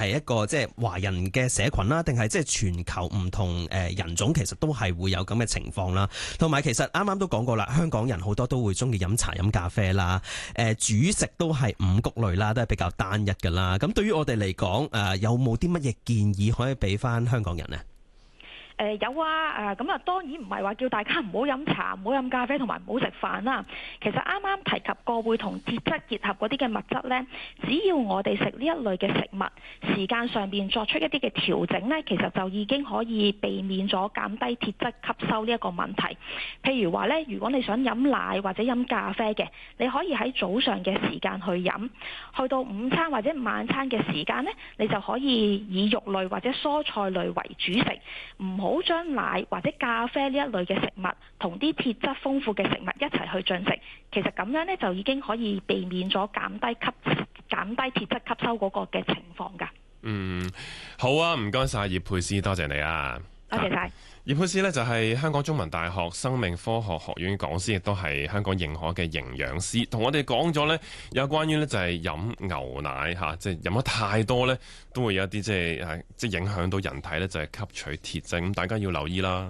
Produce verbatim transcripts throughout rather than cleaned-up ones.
係一個即係華人嘅社群啦，定係即係全球唔同誒人種其實都係會有咁嘅情況啦。同埋其實啱啱都講過啦，香港人好多都會中意飲茶飲咖啡啦，誒主食都係五穀類啦，都係比較單一噶啦。咁對於我哋嚟講，誒有冇啲乜嘢建議可以俾翻香港人呢？ 誒、呃、有啊，誒咁啊當然唔係話叫大家唔好飲茶、唔好飲咖啡同埋唔好食飯啦。其實啱啱提及過會同鐵質結合嗰啲嘅物質呢，只要我哋食呢一類嘅食物，時間上邊作出一啲嘅調整呢，其實就已經可以避免咗減低鐵質吸收呢一個問題。譬如話呢，如果你想飲奶或者飲咖啡嘅，你可以喺早上嘅時間去飲，去到午餐或者晚餐嘅時間呢，你就可以以肉類或者蔬菜類為主食，唔唔好將奶或者咖啡呢一類嘅食物同啲鐵質豐富嘅食物一齊去進食，其實咁樣呢，就已經可以避免咗減低吸減低鐵質吸收嗰個嘅情況㗎。 嗯，好啊，唔該晒葉沛詩，多謝你啊。 多謝晒。 葉沛詩呢就係香港中文大學生命科學學院講師，亦都係香港認可嘅營養師，同我哋講咗呢有關於呢就係飲牛奶嚇，即係飲得太多呢都會有一啲即係即係影響到人體呢就係吸取鐵質，咁大家要留意啦。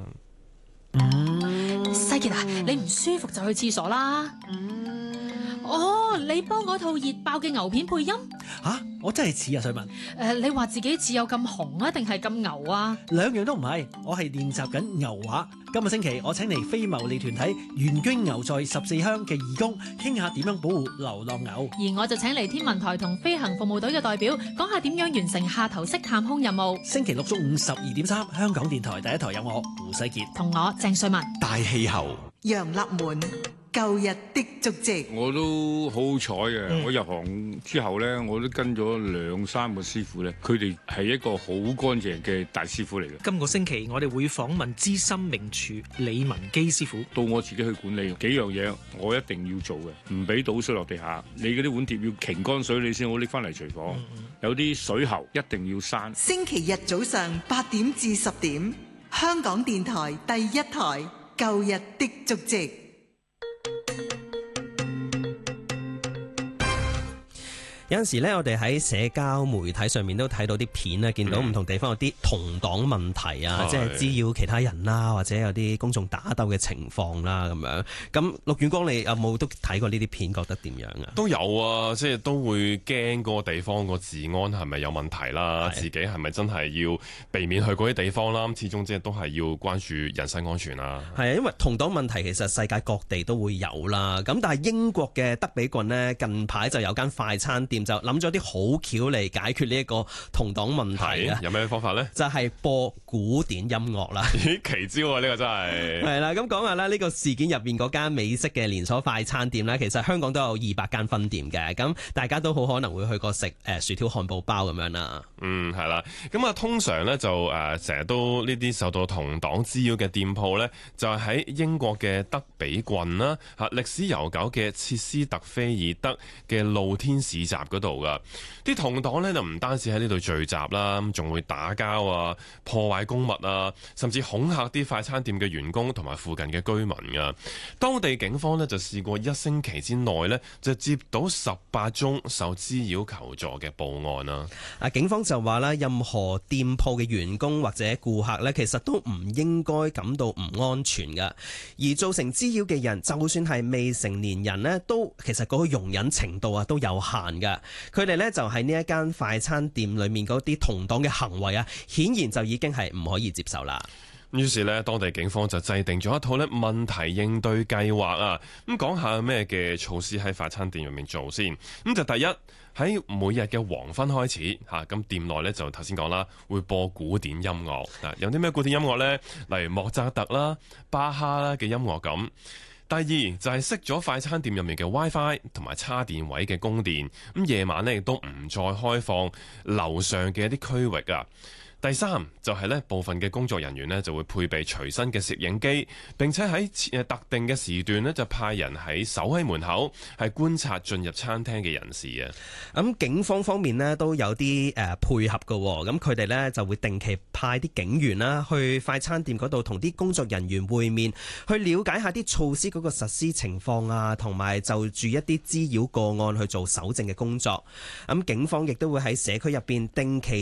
世傑啊，你唔舒服就去廁所啦。哦，你幫我套熱爆嘅牛片配音吓？我真係似啊，瑞文。 誒，你話自己似有咁紅啊，定係咁牛啊？ 兩樣都唔係，我係練習緊牛話。今個星期我請嚟非牟利團體元捐牛在十四鄉嘅義工，傾下點樣保護流浪牛。 而我就請嚟天文台同飛行服務隊嘅代表，講下點樣完成下頭式探空任務。 星期六中午十二點三，香港電台第一台有我胡世傑同我鄭瑞文。 大氣候， 楊立門。舊日的足跡， 我都好好彩嘅。嗯、我入行之後呢，我都跟咗兩三個師傅呢，佢哋係一個好乾淨嘅大師傅嚟嘅。 今個星期我哋會訪問資深名廚李文基師傅。 到我自己去管理幾樣嘢，我一定要做嘅，唔俾倒水落地下。你嗰啲碗碟要擎乾水，你先好拎翻嚟廚房。嗯嗯有啲水喉一定要閂。 星期日早上八點至十點，香港電台第一台舊日的足跡。 有陣時咧，我哋喺社交媒體上面都睇到啲片咧，見到唔同地方有啲同黨問題啊，嗯、即係滋擾其他人啦，或者有啲公眾打鬥嘅情況啦，咁樣。咁陸遠光，你有冇都睇過呢啲片？覺得點樣啊？ 都有啊，即係都會驚嗰個地方個治安係咪有問題啦？自己係咪真係要避免去嗰啲地方啦？咁始終即係都係要關注人身安全啦。係啊，因為同黨問題其實世界各地都會有啦。咁但係英國嘅德比郡呢，近排就有間快餐店就諗咗啲好橋嚟解決呢一個同黨問題啊！ 有咩方法呢？ 就係播古典音樂啦！ 咦，奇招啊！呢個真係係啦，咁講下啦，呢個事件入邊嗰間美式嘅連鎖快餐店咧，其實香港都有二百間分店嘅，咁大家都好可能會去過食誒薯條漢堡包咁樣啦。 嗯，係啦，咁啊通常咧就誒成日都呢啲受到同黨滋擾嘅店鋪咧，就係喺英國嘅德比郡啦，嚇歷史悠久嘅切斯特菲爾德嘅露天市集嗰度噶。啲同黨咧就唔單止喺呢度聚集啦，仲會打交啊、破壞公物啊，甚至恐嚇啲快餐店嘅員工同埋附近嘅居民噶。當地警方咧就試過一星期之內咧就接到十八宗受滋擾求助嘅報案啦。 啊，警方就話啦，任何店鋪嘅員工或者顧客咧，其實都唔應該感到唔安全噶。而造成滋擾嘅人，就算係未成年人咧，都其實嗰個容忍程度啊都有限噶。佢哋咧就喺呢一間快餐店裏面嗰啲同黨嘅行為啊，顯然就已經係唔可以接受啦。 於是咧，當地警方就制定咗一套咧問題應對計劃啊。咁講下咩嘅措施喺快餐店入面做先。咁就第一，喺每日嘅黃昏開始嚇，咁店內咧就頭先講啦，會播古典音樂啊。有啲咩古典音樂呢？例如莫扎特啦、巴哈啦嘅音樂咁。第二就係熄咗快餐店入面嘅 WiFi 同埋叉電位嘅供電，咁夜晚咧亦都唔再開放樓上嘅一啲區域啊。第三就係咧部分嘅工作人員咧就會配備隨身嘅攝影機，並且喺誒特定嘅時段咧就派人喺守喺門口，係觀察進入餐廳嘅人士啊。 咁警方方面咧都有啲誒配合嘅，咁佢哋咧就會定期派啲警員啦去快餐店嗰度同啲工作人員會面，去了解下啲措施嗰個實施情況啊，同埋就住一啲滋擾個案去做搜證嘅工作。咁警方亦都會喺社區入邊定期